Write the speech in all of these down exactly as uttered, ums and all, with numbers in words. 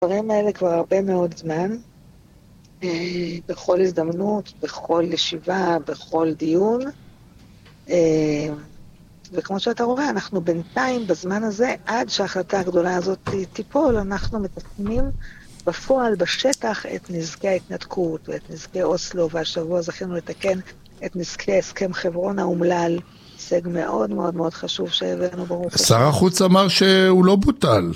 הדברים האלה כבר הרבה מאוד זמן, בכל הזדמנות, בכל ישיבה, בכל דיון, וכמו שאתה רואה, אנחנו בינתיים בזמן הזה, עד שההחלטה הגדולה הזאת תיפול, אנחנו מתקנים בפועל, בשטח, את נזקי ההתנתקות ואת נזקי אוסלו, והשבוע זכינו לתקן את נזקי הסכם חברון האומלל, הישג מאוד מאוד מאוד חשוב שהבאנו ברוך השם. שר החוץ אמר שהוא לא בוטל.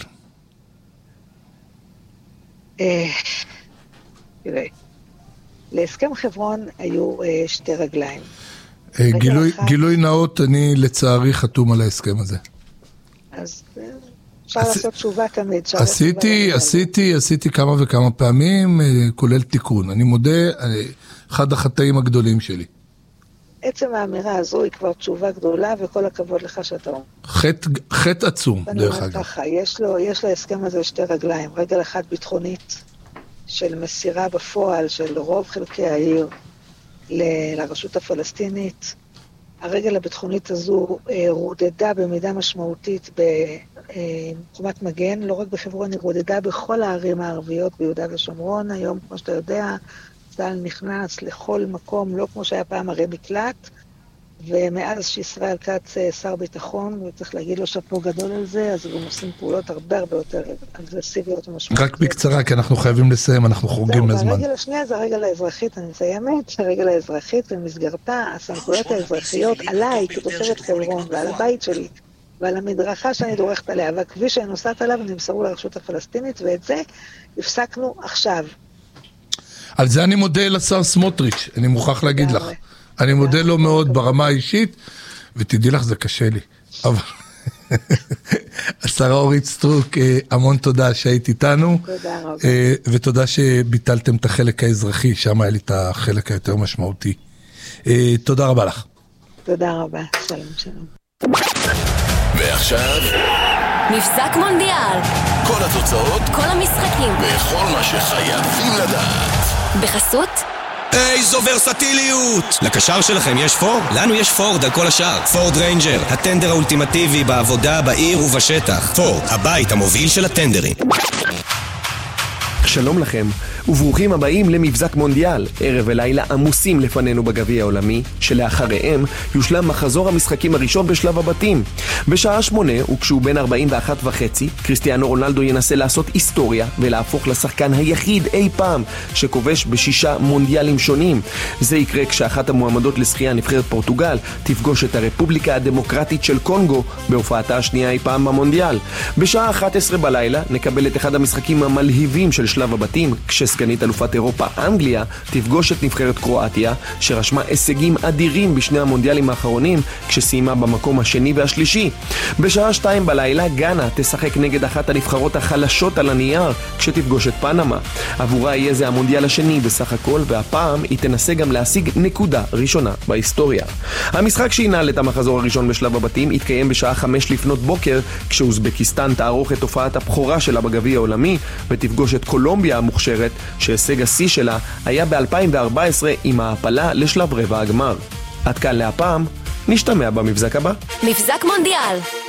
תראה, להסכם חברון היו שתי רגליים. גילוי נאות, אני לצערי חתום על ההסכם הזה. אז אפשר לעשות תשובה תמיד. עשיתי, עשיתי, עשיתי כמה וכמה פעמים, כולל תיקון. אני מודה, אחד החטאים הגדולים שלי. עצם האמירה הזו היא כבר תשובה גדולה, וכל הכבוד לך שאתה אומר. חטא עצום, דרך אגב. יש לו, יש להסכם הזה שתי רגליים. רגל אחת ביטחונית, של מסירה בפועל של רוב חלקי העיר ל- לרשות הפלסטינית. הרגל הביטחונית הזו אה, רודדה במידה משמעותית בחומת מגן, לא רק בחברון, היא רודדה בכל הערים הערביות ביהודה ושומרון. היום, כמו שאתה יודע, צה"ל נכנס לכל מקום, לא כמו שהיה פעם הרי מקלט, ומאז שישראל כץ שר ביטחון, וצריך להגיד לו שפה גדול על זה, אז הם עושים פעולות הרבה הרבה יותר אגרסיביות ומשמעותיות. רק בקצרה, כי אנחנו חייבים לסיים, אנחנו חורגים לזמן. הרגל השנייה זה הרגל האזרחית, אני מסיימת, הרגל האזרחית, במסגרתה הסמכויות האזרחיות עליי כתושבת חברון, ועל הבית שלי, ועל המדרכה שאני דורכת עליה, והכביש שאני נוסעת עליו, נמסרו לרשות הפלסטינית, ואת זה הפסקנו עכשיו. על זה אני מודה לשר סמוטריץ', אני מוכרח להגיד לך. אני מודה לו מאוד ברמה האישית, ותדעי לך, זה קשה לי. אבל השרה אורית סטרוק, המון תודה שהיית איתנו. תודה רבה. ותודה שביטלתם את החלק האזרחי, שם היה לי את החלק היותר משמעותי. תודה רבה לך. תודה רבה, שלום שלום. ועכשיו מבזק מונדיאל, כל התוצאות, כל המשחקים וכל מה שחייבים לדעת בחסות איזו ורסטיליות! לקשר שלכם יש פורד? לנו יש פורד על כל השאר. פורד ריינג'ר, הטנדר האולטימטיבי בעבודה, בעיר ובשטח. פורד, הבית המוביל של הטנדרים. שלום לכם, וברוכים הבאים למבזק מונדיאל, ערב ולילה עמוסים לפנינו בגביע העולמי, שלאחריהם יושלם מחזור המשחקים הראשון בשלב הבתים. בשעה שמונה, וכשהוא בן ארבעים ואחת וחצי, קריסטיאנו רונלדו ינסה לעשות היסטוריה ולהפוך לשחקן היחיד אי פעם שכובש בשישה מונדיאלים שונים. זה יקרה כשאחת המועמדות לשחייה, נבחרת פורטוגל, תפגוש את הרפובליקה הדמוקרטית של קונגו בהופעתה השנייה אי פעם במונדיאל. בשעה אחת עשרה בלילה נקבל את אחד המשחקים המלהיבים של שלב הבתים, כשסגנית אלופת אירופה אנגליה תפגוש את נבחרת קרואטיה, שרשמה הישגים אדירים בשני המונדיאלים האחרונים, כשסיימה במקום השני והשלישי. בשעה שתיים בלילה גאנה תשחק נגד אחת הנבחרות החלשות על הנייר, כשתפגוש את פנמה. עבורה יהיה זה המונדיאל השני בסך הכל, והפעם היא תנסה גם להשיג נקודה ראשונה בהיסטוריה. המשחק שינהל את המחזור הראשון בשלב הבתים יתקיים בשעה חמש לפנות בוקר, כשאוזבקיסטן תערוך את הופעת הבכורה שלה בגביע העולמי, ותפגוש את קולומביה המוכשרת, שהישג השיא שלה היה ב-אלפיים וארבע עשרה עם ההעפלה לשלב רבע הגמר. עד כאן להפעם, נשתמע במבזק הבא. מבזק מונדיאל.